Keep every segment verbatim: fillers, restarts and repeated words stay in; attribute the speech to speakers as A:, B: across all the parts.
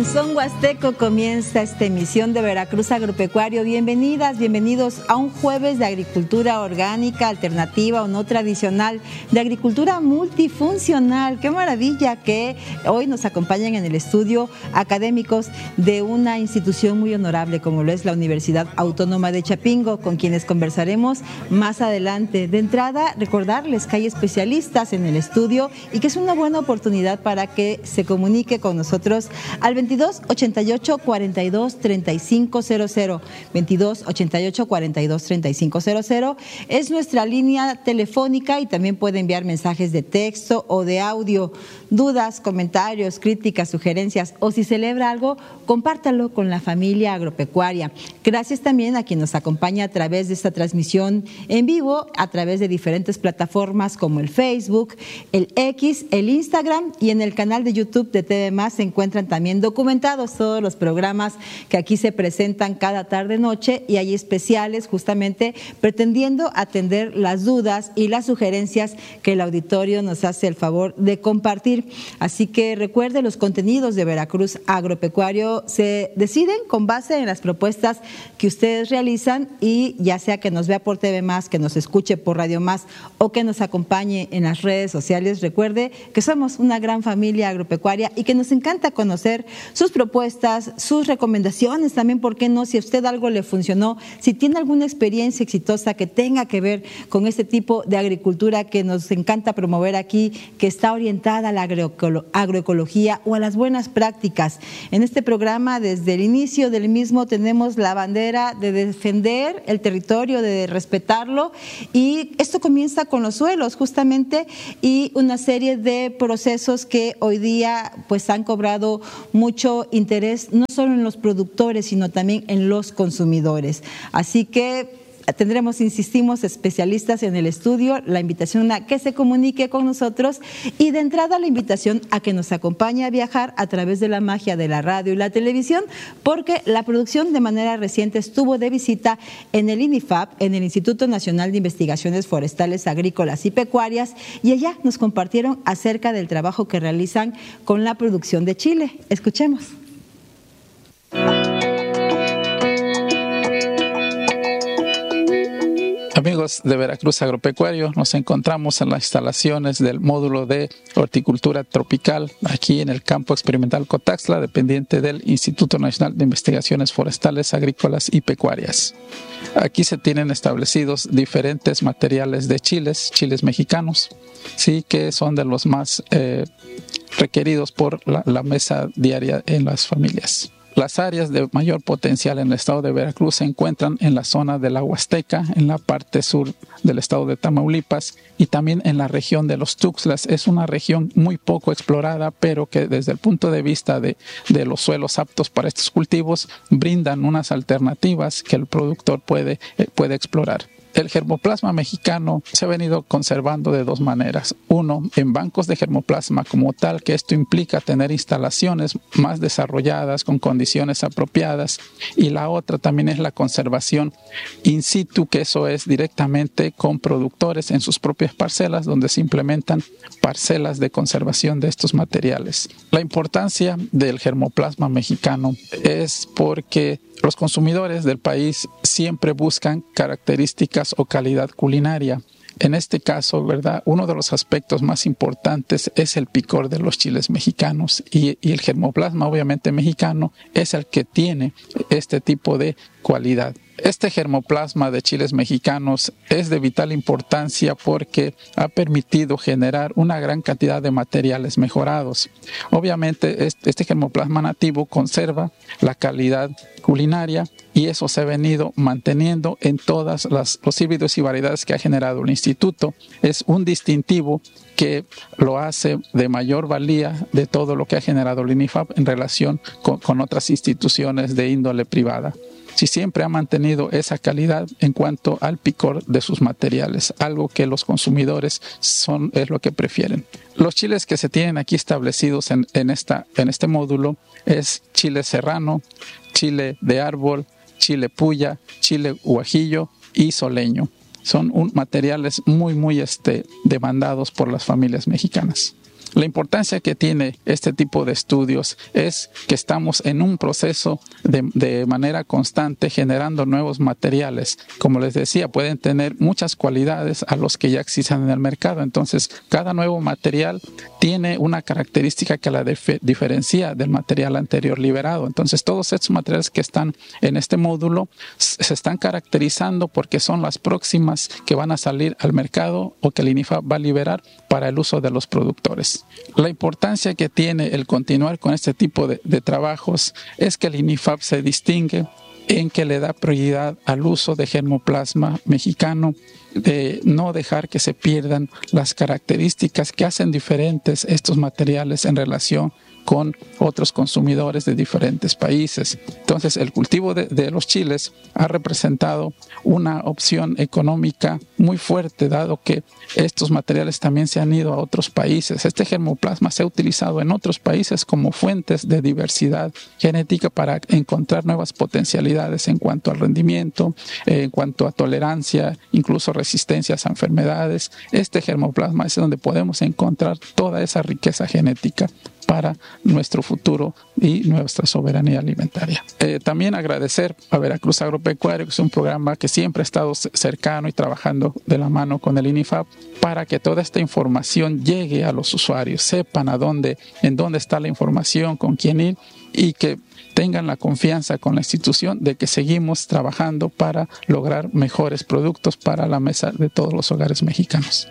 A: Son Huasteco comienza esta emisión de Veracruz Agropecuario. Bienvenidas, bienvenidos a un jueves de agricultura orgánica, alternativa o no tradicional, de agricultura multifuncional. Qué maravilla que hoy nos acompañan en el estudio académicos de una institución muy honorable como lo es la Universidad Autónoma de Chapingo, con quienes conversaremos más adelante. De entrada, recordarles que hay especialistas en el estudio y que es una buena oportunidad para que se comunique con nosotros al veintidós ochenta y ocho cuarenta y dos treinta y cinco cero cero. veintidós ochenta y ocho cuarenta y dos treinta y cinco cero cero es nuestra línea telefónica y también puede enviar mensajes de texto o de audio. Dudas, comentarios, críticas, sugerencias o si celebra algo, compártalo con la familia agropecuaria. Gracias también a quien nos acompaña a través de esta transmisión en vivo, a través de diferentes plataformas como el Facebook, el X, el Instagram y en el canal de YouTube de T V Más se encuentran también documentados todos los programas que aquí se presentan cada tarde noche y hay especiales justamente pretendiendo atender las dudas y las sugerencias que el auditorio nos hace el favor de compartir. Así que recuerde, los contenidos de Veracruz Agropecuario se deciden con base en las propuestas que ustedes realizan y ya sea que nos vea por T V Más, que nos escuche por Radio Más o que nos acompañe en las redes sociales, recuerde que somos una gran familia agropecuaria y que nos encanta conocer sus propuestas, sus recomendaciones también, ¿por qué no? Si a usted algo le funcionó, si tiene alguna experiencia exitosa que tenga que ver con este tipo de agricultura que nos encanta promover aquí, que está orientada a la agroecología o a las buenas prácticas. En este programa, desde el inicio del mismo, tenemos la bandera de defender el territorio, de respetarlo, y esto comienza con los suelos justamente y una serie de procesos que hoy día pues han cobrado mucho interés no solo en los productores, sino también en los consumidores. Así que tendremos, insistimos, especialistas en el estudio, la invitación a que se comunique con nosotros y de entrada la invitación a que nos acompañe a viajar a través de la magia de la radio y la televisión, porque la producción de manera reciente estuvo de visita en el INIFAP, en el Instituto Nacional de Investigaciones Forestales, Agrícolas y Pecuarias, y allá nos compartieron acerca del trabajo que realizan con la producción de chile. Escuchemos.
B: Amigos de Veracruz Agropecuario, nos encontramos en las instalaciones del módulo de horticultura tropical aquí en el campo experimental Cotaxtla, dependiente del Instituto Nacional de Investigaciones Forestales, Agrícolas y Pecuarias. Aquí se tienen establecidos diferentes materiales de chiles, chiles mexicanos, sí, que son de los más eh, requeridos por la, la mesa diaria en las familias. Las áreas de mayor potencial en el estado de Veracruz se encuentran en la zona de la Huasteca, en la parte sur del estado de Tamaulipas y también en la región de los Tuxtlas. Es una región muy poco explorada, pero que desde el punto de vista de, de los suelos aptos para estos cultivos brindan unas alternativas que el productor puede, eh, puede explorar. El germoplasma mexicano se ha venido conservando de dos maneras. Uno, en bancos de germoplasma como tal, que esto implica tener instalaciones más desarrolladas con condiciones apropiadas. Y la otra también es la conservación in situ, que eso es directamente con productores en sus propias parcelas, donde se implementan parcelas de conservación de estos materiales. La importancia del germoplasma mexicano es porque los consumidores del país siempre buscan características o calidad culinaria. En este caso, ¿verdad?, uno de los aspectos más importantes es el picor de los chiles mexicanos y, y el germoplasma, obviamente mexicano, es el que tiene este tipo de cualidad. Este germoplasma de chiles mexicanos es de vital importancia porque ha permitido generar una gran cantidad de materiales mejorados. Obviamente este germoplasma nativo conserva la calidad culinaria y eso se ha venido manteniendo en todas las, los híbridos y variedades que ha generado el instituto. Es un distintivo que lo hace de mayor valía de todo lo que ha generado el INIFAP en relación con, con otras instituciones de índole privada. Si siempre ha mantenido esa calidad en cuanto al picor de sus materiales, algo que los consumidores son, es lo que prefieren. Los chiles que se tienen aquí establecidos en, en, esta, en este módulo es chile serrano, chile de árbol, chile puya, chile guajillo y soleño. Son un, materiales muy, muy este, demandados por las familias mexicanas. La importancia que tiene este tipo de estudios es que estamos en un proceso de, de manera constante generando nuevos materiales. Como les decía, pueden tener muchas cualidades a los que ya existen en el mercado. Entonces, cada nuevo material tiene una característica que la dif- diferencia del material anterior liberado. Entonces, todos estos materiales que están en este módulo se están caracterizando porque son las próximas que van a salir al mercado o que el INIFAP va a liberar para el uso de los productores. La importancia que tiene el continuar con este tipo de, de trabajos es que el INIFAP se distingue en que le da prioridad al uso de germoplasma mexicano, de no dejar que se pierdan las características que hacen diferentes estos materiales en relación con otros consumidores de diferentes países. Entonces, el cultivo de, de los chiles ha representado una opción económica muy fuerte, dado que estos materiales también se han ido a otros países. Este germoplasma se ha utilizado en otros países como fuentes de diversidad genética para encontrar nuevas potencialidades en cuanto al rendimiento, eh, en cuanto a tolerancia, incluso resistencias a enfermedades. Este germoplasma es donde podemos encontrar toda esa riqueza genética para nuestro futuro y nuestra soberanía alimentaria. Eh, también agradecer a Veracruz Agropecuario, que es un programa que siempre ha estado cercano y trabajando de la mano con el INIFAP para que toda esta información llegue a los usuarios, sepan a dónde, en dónde está la información, con quién ir y que tengan la confianza con la institución de que seguimos trabajando para lograr mejores productos para la mesa de todos los hogares mexicanos.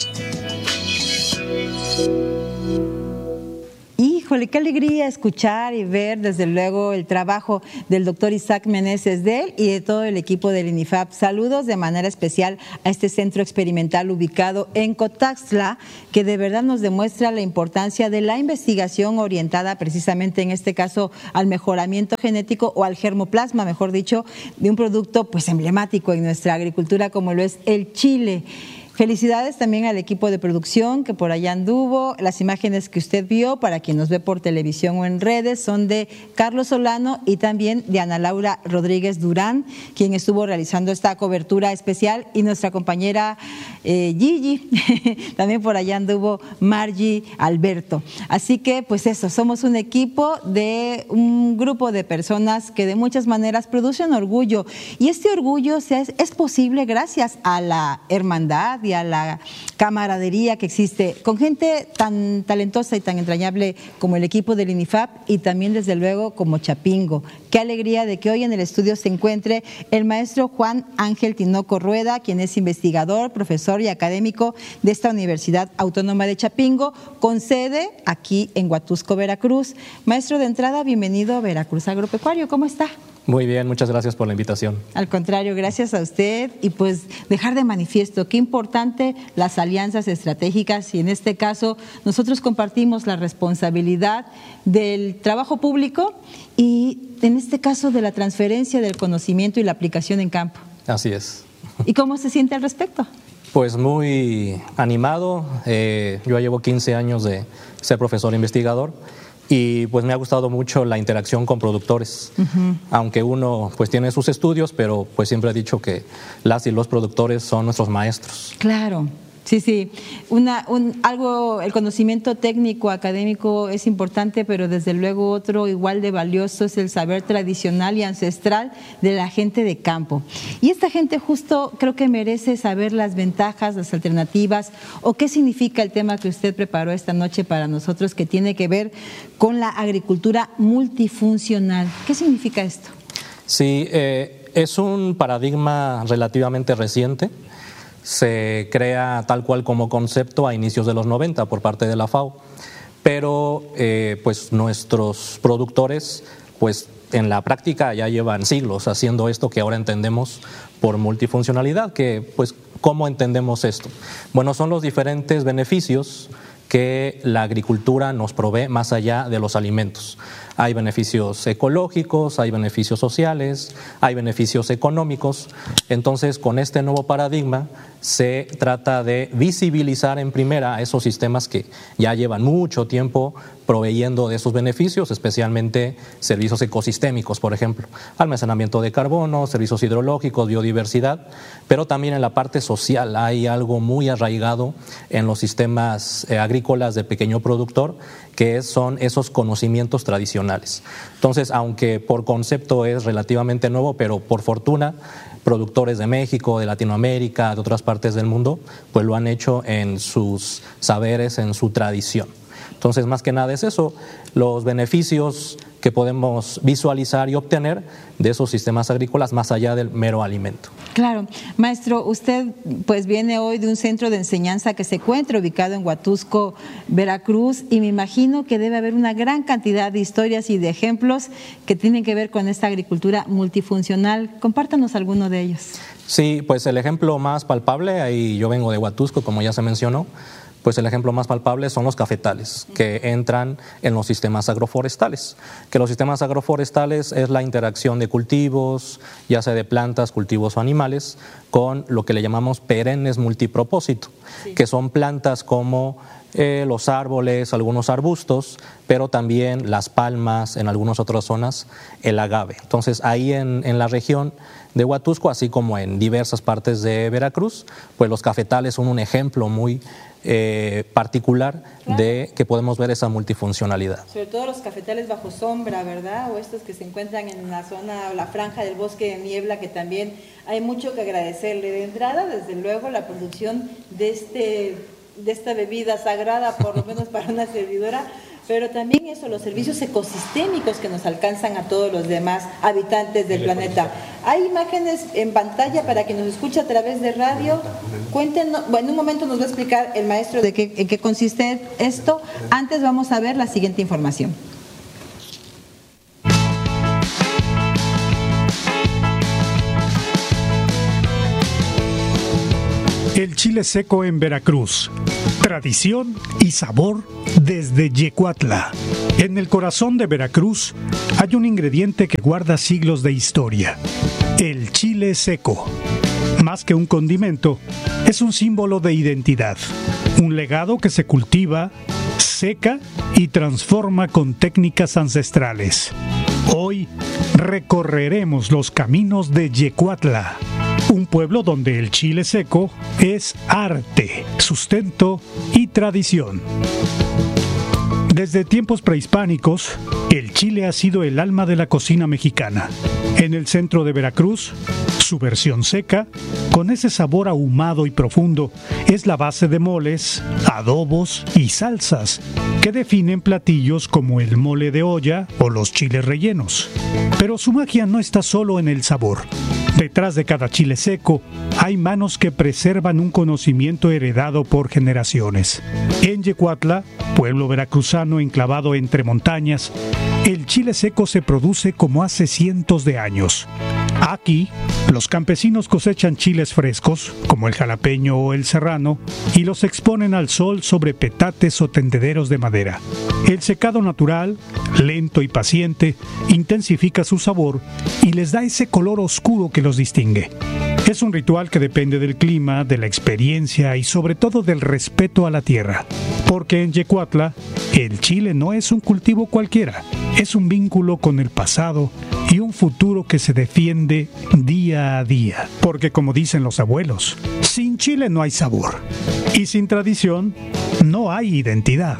A: Híjole, qué alegría escuchar y ver desde luego el trabajo del doctor Isaac Meneses de él y de todo el equipo del INIFAP. Saludos de manera especial a este centro experimental ubicado en Cotaxtla, que de verdad nos demuestra la importancia de la investigación orientada precisamente en este caso al mejoramiento genético o al germoplasma, mejor dicho, de un producto pues emblemático en nuestra agricultura como lo es el chile. Felicidades también al equipo de producción que por allá anduvo. Las imágenes que usted vio, para quien nos ve por televisión o en redes, son de Carlos Solano y también de Ana Laura Rodríguez Durán, quien estuvo realizando esta cobertura especial, y nuestra compañera eh, Gigi, también por allá anduvo Margie Alberto. Así que pues eso, somos un equipo de un grupo de personas que de muchas maneras producen orgullo, y este orgullo se es, es posible gracias a la hermandad y a la camaradería que existe con gente tan talentosa y tan entrañable como el equipo del INIFAP y también desde luego como Chapingo. Qué alegría de que hoy en el estudio se encuentre el maestro Juan Ángel Tinoco Rueda, quien es investigador, profesor y académico de esta Universidad Autónoma de Chapingo, con sede aquí en Huatusco, Veracruz. Maestro, de entrada, bienvenido a Veracruz Agropecuario. ¿Cómo está?
C: Muy bien, muchas gracias por la invitación.
A: Al contrario, gracias a usted, y pues dejar de manifiesto qué importante las alianzas estratégicas, y en este caso nosotros compartimos la responsabilidad del trabajo público y en este caso de la transferencia del conocimiento y la aplicación en campo.
C: Así es.
A: ¿Y cómo se siente al respecto?
C: Pues muy animado. Eh, yo llevo quince años de ser profesor investigador. Y pues me ha gustado mucho la interacción con productores, uh-huh. aunque uno pues tiene sus estudios, pero pues siempre he dicho que las y los productores son nuestros maestros.
A: Claro. Sí, sí, una, un, algo, el conocimiento técnico, académico es importante, pero desde luego otro igual de valioso es el saber tradicional y ancestral de la gente de campo. Y esta gente justo creo que merece saber las ventajas, las alternativas, o qué significa el tema que usted preparó esta noche para nosotros, que tiene que ver con la agricultura multifuncional. ¿Qué significa esto?
C: Sí, eh, es un paradigma relativamente reciente. Se crea tal cual como concepto a inicios de los noventa por parte de la FAO, pero eh, pues nuestros productores pues en la práctica ya llevan siglos haciendo esto que ahora entendemos por multifuncionalidad. Que pues ¿cómo entendemos esto? Bueno, son los diferentes beneficios que la agricultura nos provee más allá de los alimentos. Hay beneficios ecológicos, hay beneficios sociales, hay beneficios económicos. Entonces, con este nuevo paradigma se trata de visibilizar en primera a esos sistemas que ya llevan mucho tiempo proveyendo de esos beneficios, especialmente servicios ecosistémicos, por ejemplo, almacenamiento de carbono, servicios hidrológicos, biodiversidad, pero también en la parte social hay algo muy arraigado en los sistemas eh, agrícolas de pequeño productor, que son esos conocimientos tradicionales. Entonces, aunque por concepto es relativamente nuevo, pero por fortuna, productores de México, de Latinoamérica, de otras partes del mundo, pues lo han hecho en sus saberes, en su tradición. Entonces, más que nada es eso, los beneficios que podemos visualizar y obtener de esos sistemas agrícolas más allá del mero alimento.
A: Claro. Maestro, usted pues viene hoy de un centro de enseñanza que se encuentra ubicado en Huatusco, Veracruz, y me imagino que debe haber una gran cantidad de historias y de ejemplos que tienen que ver con esta agricultura multifuncional. Compártanos alguno de ellos.
C: Sí, pues el ejemplo más palpable, ahí yo vengo de Huatusco, como ya se mencionó, pues el ejemplo más palpable son los cafetales, que entran en los sistemas agroforestales. Que los sistemas agroforestales es la interacción de cultivos, ya sea de plantas, cultivos o animales, con lo que le llamamos perennes multipropósito, sí. que son plantas como eh, los árboles, algunos arbustos, pero también las palmas, en algunas otras zonas, el agave. Entonces, ahí en, en la región de Huatusco, así como en diversas partes de Veracruz, pues los cafetales son un ejemplo muy Eh, particular claro. de que podemos ver esa multifuncionalidad.
A: Sobre todo los cafetales bajo sombra, ¿verdad? O estos que se encuentran en la zona o la franja del bosque de niebla, que también hay mucho que agradecerle. De entrada, desde luego, la producción de este de esta bebida sagrada, por lo menos para una servidora, pero también eso, los servicios ecosistémicos que nos alcanzan a todos los demás habitantes del planeta. Hay imágenes en pantalla para quien nos escucha a través de radio. Cuéntenos, bueno, en un momento nos va a explicar el maestro de qué, en qué consiste esto. Antes vamos a ver la siguiente información.
D: El chile seco en Veracruz. Tradición y sabor desde Yecuatla. En el corazón de Veracruz hay un ingrediente que guarda siglos de historia: el chile seco. Más que un condimento, es un símbolo de identidad, un legado que se cultiva, seca y transforma con técnicas ancestrales. Hoy recorreremos los caminos de Yecuatla, un pueblo donde el chile seco es arte, sustento y tradición. Desde tiempos prehispánicos, el chile ha sido el alma de la cocina mexicana. En el centro de Veracruz, su versión seca, con ese sabor ahumado y profundo, es la base de moles, adobos y salsas que definen platillos como el mole de olla o los chiles rellenos. Pero su magia no está solo en el sabor. Detrás de cada chile seco hay manos que preservan un conocimiento heredado por generaciones. En Yecuatla, pueblo veracruzano enclavado entre montañas, el chile seco se produce como hace cientos de años. Aquí, los campesinos cosechan chiles frescos, como el jalapeño o el serrano, y los exponen al sol sobre petates o tendederos de madera. El secado natural, lento y paciente, intensifica su sabor y les da ese color oscuro que los distingue. Es un ritual que depende del clima, de la experiencia y sobre todo del respeto a la tierra. Porque en Yecuatla, el chile no es un cultivo cualquiera, es un vínculo con el pasado y un futuro que se defiende día a día. Porque como dicen los abuelos, sin chile no hay sabor y sin tradición no hay identidad.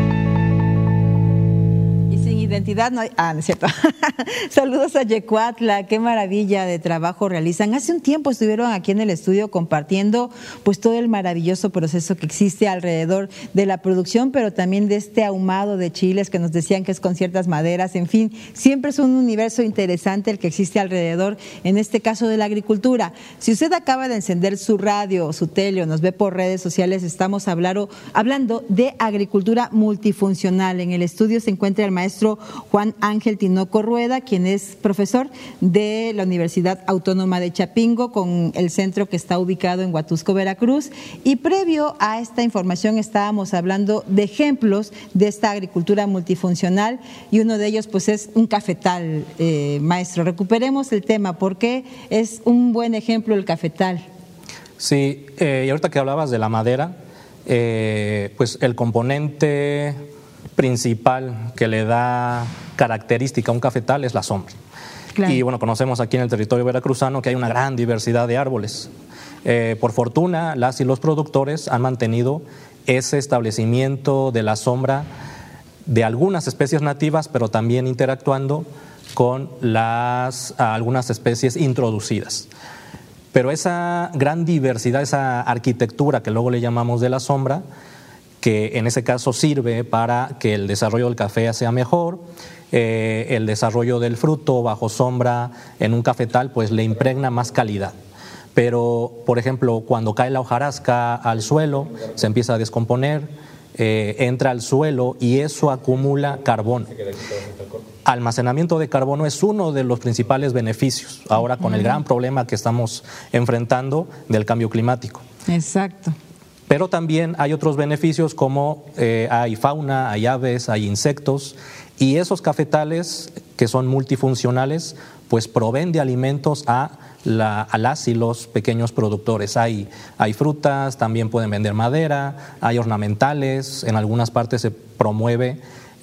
A: Identidad no hay... Ah, no es cierto. Saludos a Yecuatla, qué maravilla de trabajo realizan. Hace un tiempo estuvieron aquí en el estudio compartiendo pues todo el maravilloso proceso que existe alrededor de la producción, pero también de este ahumado de chiles que nos decían que es con ciertas maderas. En fin, siempre es un universo interesante el que existe alrededor, en este caso de la agricultura. Si usted acaba de encender su radio o su tele o nos ve por redes sociales, estamos hablando, hablando de agricultura multifuncional. En el estudio se encuentra el maestro Juan Ángel Tinoco Rueda, quien es profesor de la Universidad Autónoma de Chapingo, con el centro que está ubicado en Huatusco, Veracruz. Y previo a esta información estábamos hablando de ejemplos de esta agricultura multifuncional, y uno de ellos pues es un cafetal, eh, maestro. Recuperemos el tema, porque es un buen ejemplo el cafetal.
C: Sí, eh, y ahorita que hablabas de la madera, eh, pues el componente principal que le da característica a un cafetal es la sombra. Claro. Y bueno, conocemos aquí en el territorio veracruzano que hay una gran diversidad de árboles. Eh, por fortuna, las y los productores han mantenido ese establecimiento de la sombra de algunas especies nativas, pero también interactuando con las, algunas especies introducidas. Pero esa gran diversidad, esa arquitectura que luego le llamamos de la sombra, que en ese caso sirve para que el desarrollo del café sea mejor, eh, el desarrollo del fruto bajo sombra en un cafetal pues le impregna más calidad. Pero, por ejemplo, cuando cae la hojarasca al suelo, se empieza a descomponer, eh, entra al suelo y eso acumula carbono. Almacenamiento de carbono es uno de los principales beneficios, ahora con el gran problema que estamos enfrentando del cambio climático.
A: Exacto.
C: Pero también hay otros beneficios como eh, hay fauna, hay aves, hay insectos, y esos cafetales que son multifuncionales pues proveen de alimentos a, la, a las y los pequeños productores. Hay, hay frutas, también pueden vender madera, hay ornamentales, en algunas partes se promueve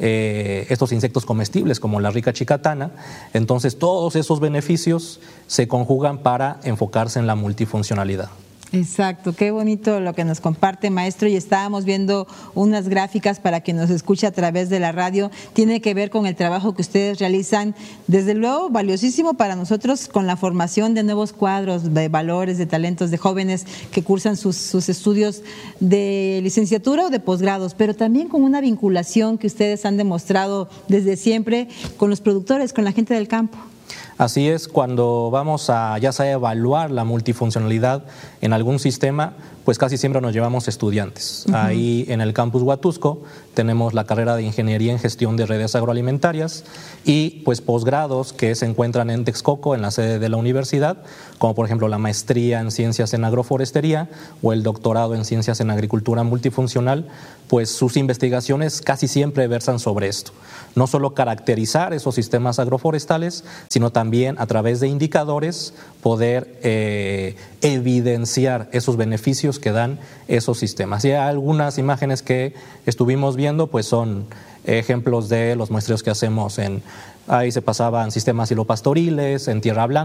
C: eh, estos insectos comestibles como la rica chicatana. Entonces todos esos beneficios se conjugan para enfocarse en la multifuncionalidad.
A: Exacto, qué bonito lo que nos comparte, maestro, y estábamos viendo unas gráficas para quien nos escuche a través de la radio, tiene que ver con el trabajo que ustedes realizan, desde luego valiosísimo para nosotros con la formación de nuevos cuadros, de valores, de talentos, de jóvenes que cursan sus, sus estudios de licenciatura o de posgrados, pero también con una vinculación que ustedes han demostrado desde siempre con los productores, con la gente del campo.
C: Así es, cuando vamos a ya sea evaluar la multifuncionalidad en algún sistema, pues casi siempre nos llevamos estudiantes. Uh-huh. Ahí en el campus Huatusco tenemos la carrera de Ingeniería en Gestión de Redes Agroalimentarias y pues posgrados que se encuentran en Texcoco, en la sede de la universidad, como por ejemplo la maestría en Ciencias en Agroforestería o el doctorado en Ciencias en Agricultura Multifuncional, pues sus investigaciones casi siempre versan sobre esto. No solo caracterizar esos sistemas agroforestales, sino también a través de indicadores poder eh, evidenciar esos beneficios que dan esos sistemas. Y algunas imágenes que estuvimos viendo pues son ejemplos de los muestreos que hacemos en, ahí se pasaban sistemas silopastoriles, en tierra blanca.